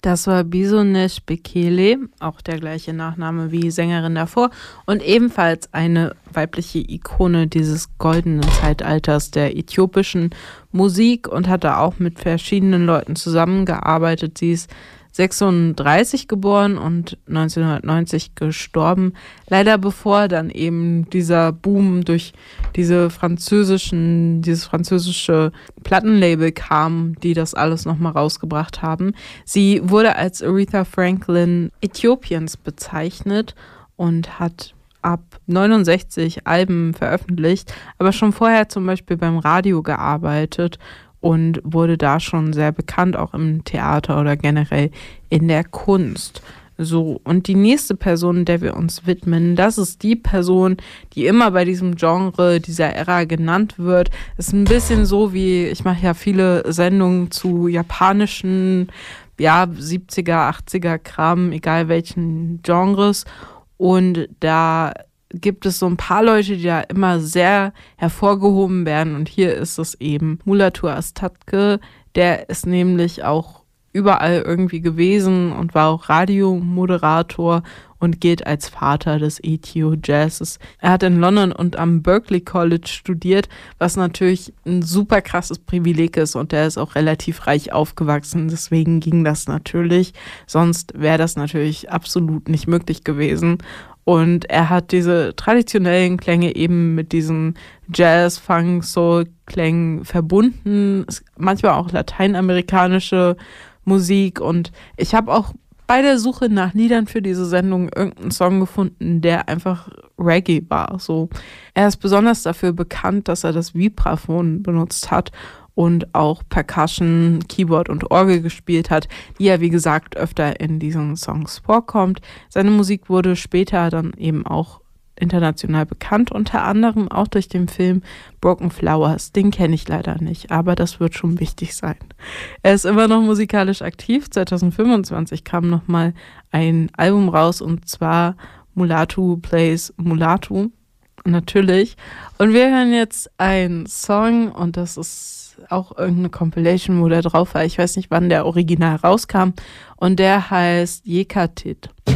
Das war Bisonesh Bekele, auch der gleiche Nachname wie Sängerin davor und ebenfalls eine weibliche Ikone dieses goldenen Zeitalters der äthiopischen Musik und hat da auch mit verschiedenen Leuten zusammengearbeitet. Sie ist 36 geboren und 1990 gestorben. Leider bevor dann eben dieser Boom durch dieses französische Plattenlabel kam, die das alles nochmal rausgebracht haben. Sie wurde als Aretha Franklin Äthiopiens bezeichnet und hat ab 69 Alben veröffentlicht, aber schon vorher zum Beispiel beim Radio gearbeitet und wurde da schon sehr bekannt, auch im Theater oder generell in der Kunst. So, und die nächste Person, der wir uns widmen, das ist die Person, die immer bei diesem Genre, dieser Ära genannt wird. Ist ein bisschen so wie, ich mache ja viele Sendungen zu japanischen, 70er, 80er Kram, egal welchen Genres. Und da gibt es so ein paar Leute, die da immer sehr hervorgehoben werden. Und hier ist es eben Mulatu Astatke. Der ist nämlich auch überall irgendwie gewesen und war auch Radiomoderator und gilt als Vater des Ethio-Jazzes. Er hat in London und am Berklee College studiert, was natürlich ein super krasses Privileg ist, und er ist auch relativ reich aufgewachsen. Deswegen ging das natürlich. Sonst wäre das natürlich absolut nicht möglich gewesen. Und er hat diese traditionellen Klänge eben mit diesen Jazz, Funk, Soul-Klängen verbunden. Manchmal auch lateinamerikanische Musik. Und ich habe auch bei der Suche nach Liedern für diese Sendung irgendeinen Song gefunden, der einfach Reggae war. So. Er ist besonders dafür bekannt, dass er das Vibraphon benutzt hat und auch Percussion, Keyboard und Orgel gespielt hat, die ja, wie gesagt, öfter in diesen Songs vorkommt. Seine Musik wurde später dann eben auch international bekannt, unter anderem auch durch den Film Broken Flowers. Den kenne ich leider nicht, aber das wird schon wichtig sein. Er ist immer noch musikalisch aktiv. 2025 kam nochmal ein Album raus, und zwar Mulatu Plays Mulatu. Natürlich. Und wir hören jetzt einen Song, und das ist auch irgendeine Compilation, wo der drauf war. Ich weiß nicht, wann der Original rauskam. Und der heißt Yekatit.